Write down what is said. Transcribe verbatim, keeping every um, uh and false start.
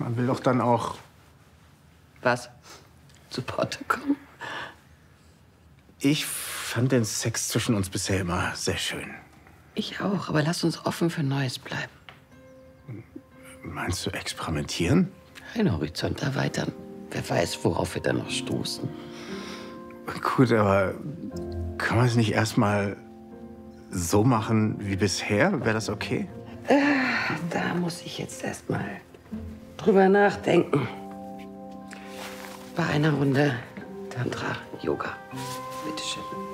Man will doch dann auch... Was? Zu Potte kommen? Ich fand den Sex zwischen uns bisher immer sehr schön. Ich auch, aber lass uns offen für Neues bleiben. Meinst du experimentieren? Den Horizont erweitern. Wer weiß, worauf wir dann noch stoßen. Gut, aber kann man es nicht erstmal so machen wie bisher? Wäre das okay? Äh, da muss ich jetzt erstmal drüber nachdenken. Bei einer Runde Tantra-Yoga. Bitteschön.